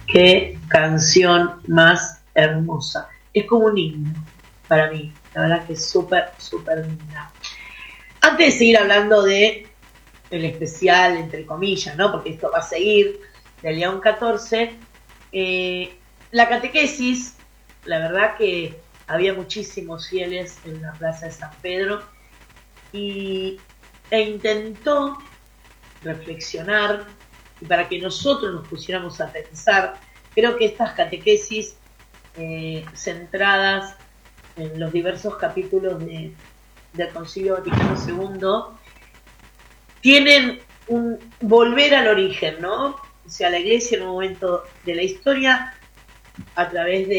Qué canción más hermosa. Es como un himno para mí. La verdad que es súper, súper linda. Antes de seguir hablando de el especial, entre comillas, ¿no? Porque esto va a seguir, de León XIV, la catequesis, la verdad que había muchísimos fieles en la plaza de San Pedro e intentó reflexionar, y para que nosotros nos pusiéramos a pensar, creo que estas catequesis centradas en los diversos capítulos del Concilio Vaticano II tienen un volver al origen, ¿no? O sea, la Iglesia en un momento de la historia, a través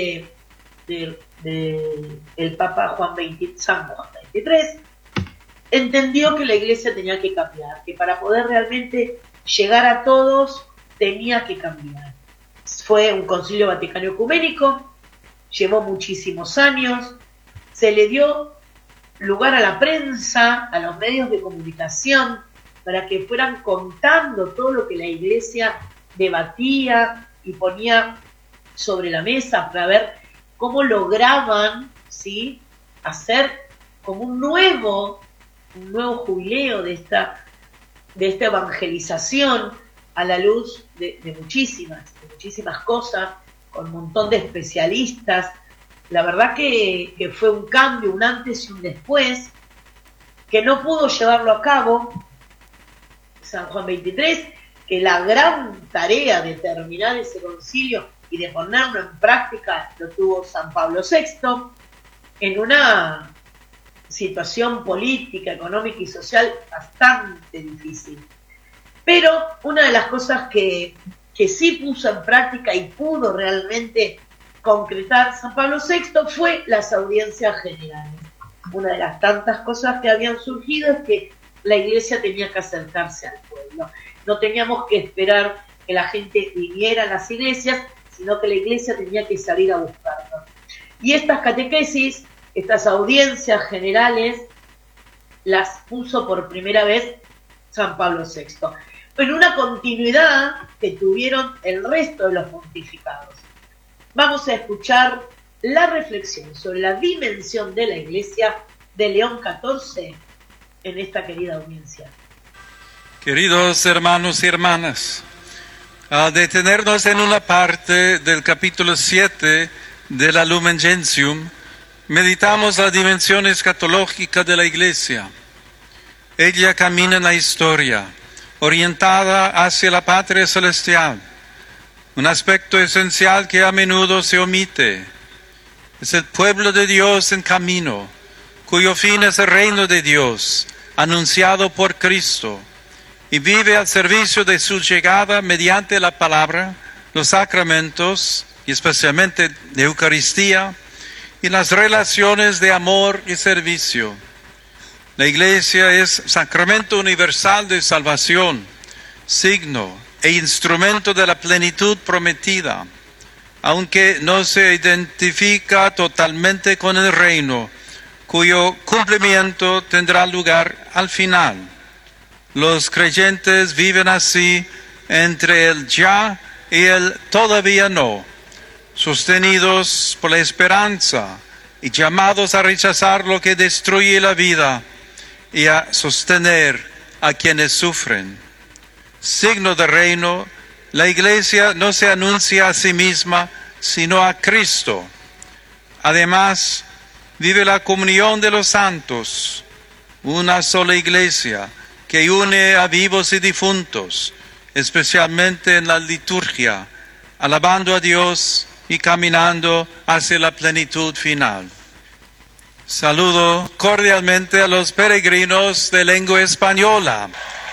el Papa San Juan XXIII, entendió que la Iglesia tenía que cambiar, que para poder realmente llegar a todos tenía que cambiar. Fue un concilio vaticano ecuménico, llevó muchísimos años, se le dio lugar a la prensa, a los medios de comunicación, para que fueran contando todo lo que la Iglesia debatía y ponía sobre la mesa para ver cómo lograban, ¿sí?, hacer como un nuevo jubileo de esta evangelización a la luz de muchísimas cosas, con un montón de especialistas. La verdad que fue un cambio, un antes y un después, que no pudo llevarlo a cabo San Juan XXIII, que la gran tarea de terminar ese concilio y de ponerlo en práctica lo tuvo San Pablo VI, en una situación política, económica y social bastante difícil. Pero una de las cosas que sí puso en práctica y pudo realmente concretar San Pablo VI fue las audiencias generales. Una de las tantas cosas que habían surgido es que la Iglesia tenía que acercarse al pueblo. No teníamos que esperar que la gente viniera a las iglesias, sino que la Iglesia tenía que salir a buscarlo. Y estas catequesis, estas audiencias generales, las puso por primera vez San Pablo VI, en una continuidad que tuvieron el resto de los pontificados. Vamos a escuchar la reflexión sobre la dimensión de la Iglesia de León XIV en esta querida audiencia. Queridos hermanos y hermanas, al detenernos en una parte del capítulo 7 de la Lumen Gentium, meditamos la dimensión escatológica de la Iglesia. Ella camina en la historia, orientada hacia la patria celestial, un aspecto esencial que a menudo se omite. Es el pueblo de Dios en camino, cuyo fin es el reino de Dios, anunciado por Cristo, y vive al servicio de su llegada mediante la palabra, los sacramentos, y especialmente de Eucaristía, y las relaciones de amor y servicio. La Iglesia es sacramento universal de salvación, signo e instrumento de la plenitud prometida, aunque no se identifica totalmente con el reino, cuyo cumplimiento tendrá lugar al final. Los creyentes viven así entre el ya y el todavía no, sostenidos por la esperanza y llamados a rechazar lo que destruye la vida y a sostener a quienes sufren. Signo del reino, la Iglesia no se anuncia a sí misma, sino a Cristo. Además, vive la comunión de los santos, una sola Iglesia que une a vivos y difuntos, especialmente en la liturgia, alabando a Dios y caminando hacia la plenitud final. Saludo cordialmente a los peregrinos de lengua española,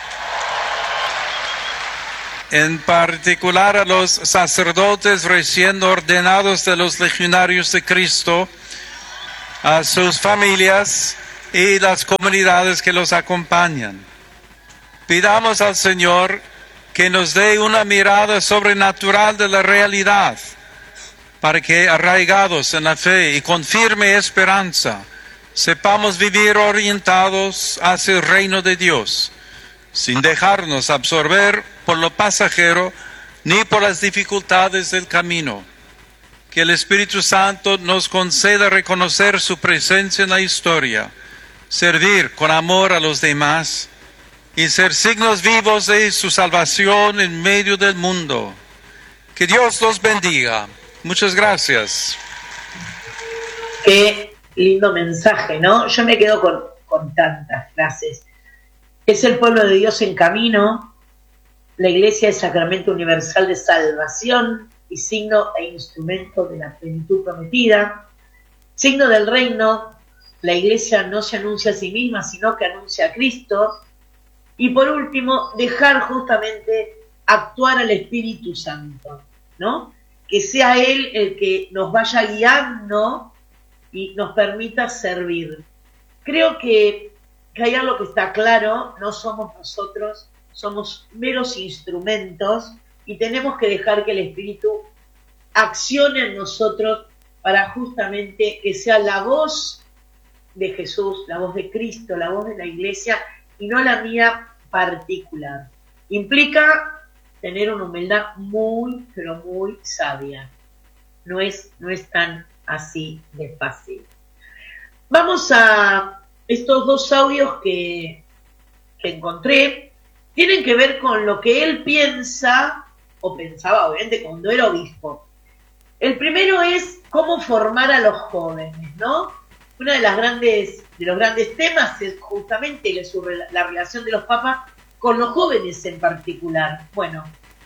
en particular a los sacerdotes recién ordenados de los legionarios de Cristo, a sus familias y las comunidades que los acompañan. Pidamos al Señor que nos dé una mirada sobrenatural de la realidad, para que, arraigados en la fe y con firme esperanza, sepamos vivir orientados hacia el reino de Dios, sin dejarnos absorber por lo pasajero ni por las dificultades del camino. Que el Espíritu Santo nos conceda reconocer su presencia en la historia, servir con amor a los demás y ser signos vivos de su salvación en medio del mundo. Que Dios los bendiga. Muchas gracias. Qué lindo mensaje, ¿no? Yo me quedo con tantas frases. Es el pueblo de Dios en camino, la Iglesia es sacramento universal de salvación y signo e instrumento de la plenitud prometida. Signo del reino, la Iglesia no se anuncia a sí misma, sino que anuncia a Cristo. Y por último, dejar justamente actuar al Espíritu Santo, ¿no? Que sea Él el que nos vaya guiando y nos permita servir. Creo que hay algo que está claro, no somos nosotros, somos meros instrumentos y tenemos que dejar que el Espíritu accione en nosotros para justamente que sea la voz de Jesús, la voz de Cristo, la voz de la Iglesia y no la mía particular. Implica tener una humildad muy, pero muy sabia. No es tan así de fácil. Vamos a estos dos audios que encontré. Tienen que ver con lo que él piensa, o pensaba obviamente cuando era obispo. El primero es cómo formar a los jóvenes, ¿no? Uno de los grandes temas es justamente la relación de los papas con los jóvenes en particular. Bueno,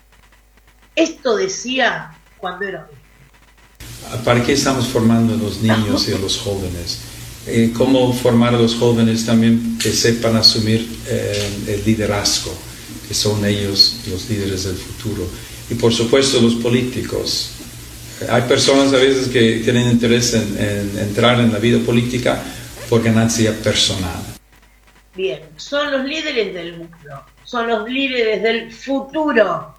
esto decía cuando era obispo. ¿Para qué estamos formando a los niños y a los jóvenes? Cómo formar a los jóvenes también que sepan asumir el liderazgo, que son ellos los líderes del futuro. Y por supuesto los políticos. Hay personas a veces que tienen interés en entrar en la vida política por ganancia personal. Bien, son los líderes del mundo, son los líderes del futuro.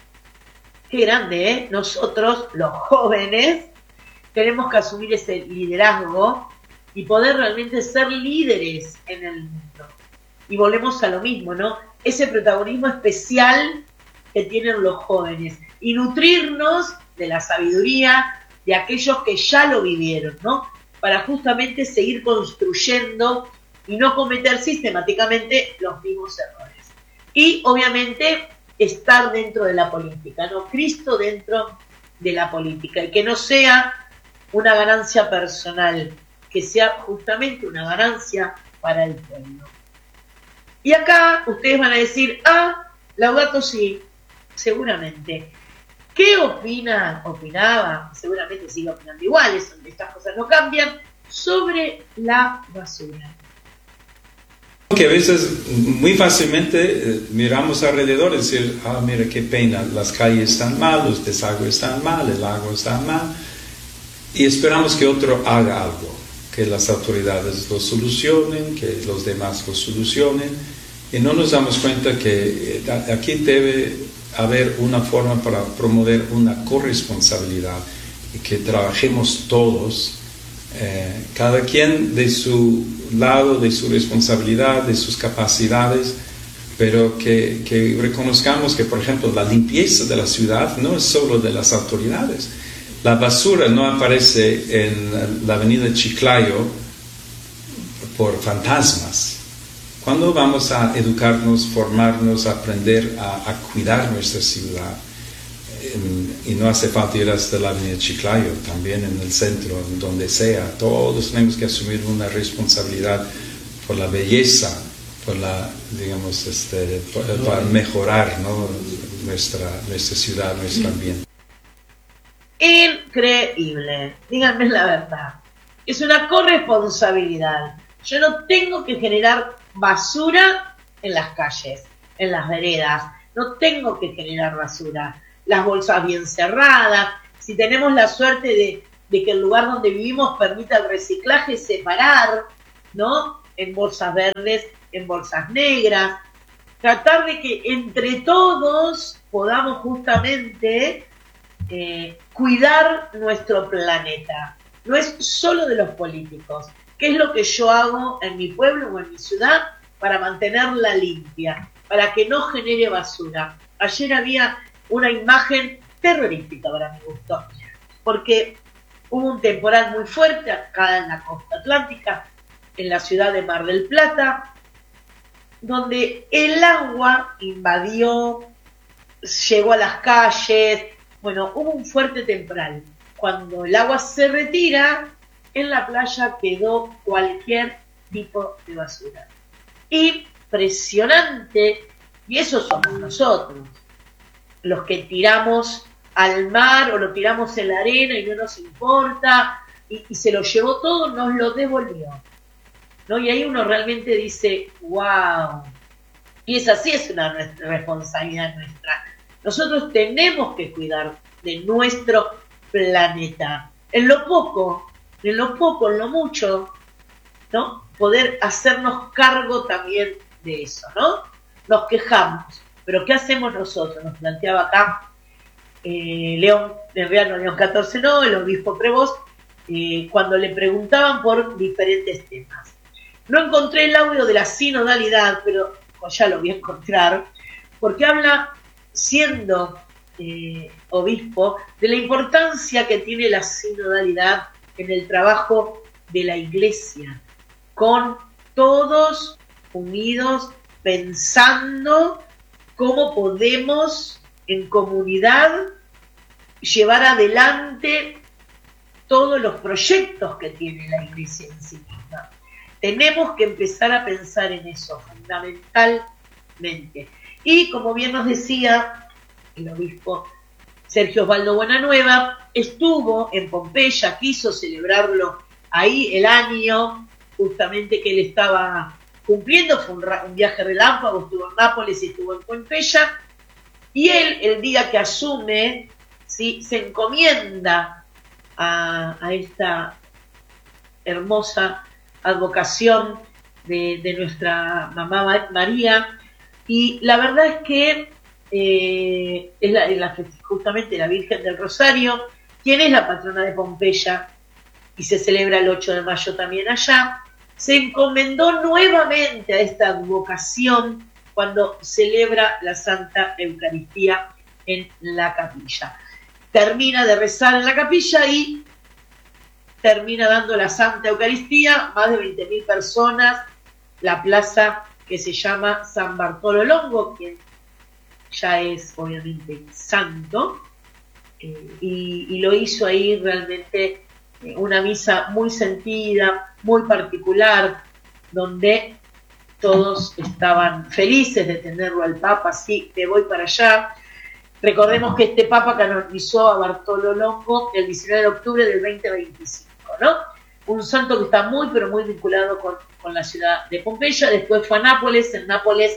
Qué grande, ¿eh? Nosotros, los jóvenes, tenemos que asumir ese liderazgo y poder realmente ser líderes en el mundo. Y volvemos a lo mismo, ¿no? Ese protagonismo especial que tienen los jóvenes y nutrirnos de la sabiduría de aquellos que ya lo vivieron, ¿no? Para justamente seguir construyendo y no cometer sistemáticamente los mismos errores. Y obviamente estar dentro de la política, ¿no? Cristo dentro de la política y que no sea una ganancia personal, que sea justamente una ganancia para el pueblo. Y acá ustedes van a decir, Laudato Si, seguramente. ¿Qué opinaba, seguramente sigue opinando igual, estas cosas no cambian, sobre la basura? Que a veces muy fácilmente miramos alrededor y decir, mira qué pena, las calles están mal, los desagües están mal, el agua está mal, y esperamos que otro haga algo, que las autoridades lo solucionen, que los demás lo solucionen, y no nos damos cuenta que aquí debe haber una forma para promover una corresponsabilidad y que trabajemos todos, cada quien de su lado, de su responsabilidad, de sus capacidades, pero que reconozcamos que, por ejemplo, la limpieza de la ciudad no es solo de las autoridades. La basura no aparece en la avenida Chiclayo por fantasmas. ¿Cuándo vamos a educarnos, formarnos, aprender a cuidar nuestra ciudad? Y no hace falta ir hasta la avenida Chiclayo, también en el centro, en donde sea. Todos tenemos que asumir una responsabilidad por la belleza, por la, digamos, para mejorar, ¿no? nuestra ciudad, nuestro ambiente. Increíble, díganme la verdad. Es una corresponsabilidad. Yo no tengo que generar basura en las calles, en las veredas. No tengo que generar basura. Las bolsas bien cerradas. Si tenemos la suerte de que el lugar donde vivimos permita el reciclaje, separar, ¿no? En bolsas verdes, en bolsas negras. Tratar de que entre todos podamos justamente cuidar nuestro planeta. No es solo de los políticos. ¿Qué es lo que yo hago en mi pueblo o en mi ciudad para mantenerla limpia? Para que no genere basura. Ayer había una imagen terrorífica para mi gusto, porque hubo un temporal muy fuerte acá en la costa atlántica, en la ciudad de Mar del Plata, donde el agua invadió, llegó a las calles, bueno, hubo un fuerte temporal. Cuando el agua se retira, en la playa quedó cualquier tipo de basura. Impresionante, y eso somos nosotros, los que tiramos al mar o lo tiramos en la arena y no nos importa, y se lo llevó todo, nos lo devolvió, ¿no? Y ahí uno realmente dice, wow, y esa sí es una responsabilidad nuestra. Nosotros tenemos que cuidar de nuestro planeta, en lo poco, en lo mucho, ¿no? Poder hacernos cargo también de eso, ¿no? Nos quejamos, pero ¿qué hacemos nosotros? Nos planteaba acá León XIV, no, el obispo Prevost, cuando le preguntaban por diferentes temas. No encontré el audio de la sinodalidad, pero ya lo voy a encontrar, porque habla, siendo obispo, de la importancia que tiene la sinodalidad en el trabajo de la Iglesia, con todos unidos, pensando cómo podemos en comunidad llevar adelante todos los proyectos que tiene la Iglesia en sí misma. Tenemos que empezar a pensar en eso fundamentalmente. Y como bien nos decía el obispo Sergio Osvaldo Buenanueva, estuvo en Pompeya, quiso celebrarlo ahí el año justamente que él estaba cumpliendo, fue un viaje relámpago, estuvo en Nápoles y estuvo en Pompeya, y él, el día que asume, ¿sí?, se encomienda a esta hermosa advocación de nuestra mamá María, y la verdad es que es justamente la Virgen del Rosario, quien es la patrona de Pompeya, y se celebra el 8 de mayo también allá. Se encomendó nuevamente a esta advocación cuando celebra la Santa Eucaristía en la capilla. Termina de rezar en la capilla y termina dando la Santa Eucaristía, más de 20.000 personas, la plaza que se llama San Bartolo Longo, quien ya es obviamente santo, y lo hizo ahí realmente una misa muy sentida, muy particular, donde todos estaban felices de tenerlo al Papa. Sí, te voy para allá. Recordemos que este Papa canonizó a Bartolo Longo el 19 de octubre del 2025, ¿no? Un santo que está muy, pero muy vinculado con la ciudad de Pompeya. Después fue a Nápoles. En Nápoles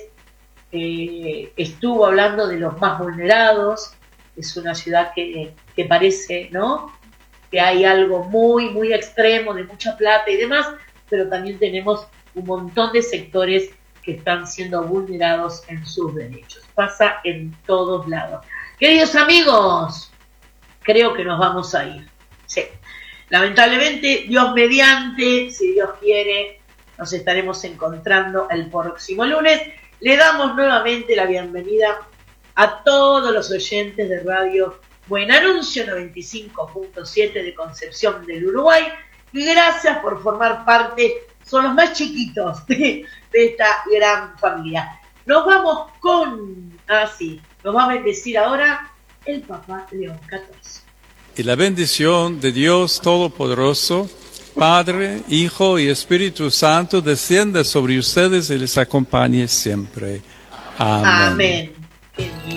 estuvo hablando de los más vulnerados. Es una ciudad que parece, ¿no?, que hay algo muy, muy extremo, de mucha plata y demás, pero también tenemos un montón de sectores que están siendo vulnerados en sus derechos. Pasa en todos lados. Queridos amigos, creo que nos vamos a ir. Sí. Lamentablemente, Dios mediante, si Dios quiere, nos estaremos encontrando el próximo lunes. Le damos nuevamente la bienvenida a todos los oyentes de Radio Buen Anuncio 95.7 de Concepción del Uruguay. Y gracias por formar parte, son los más chiquitos de esta gran familia. Nos vamos nos va a bendecir ahora el Papa León XIV. Y la bendición de Dios Todopoderoso, Padre, Hijo y Espíritu Santo, descienda sobre ustedes y les acompañe siempre. Amén. Amén.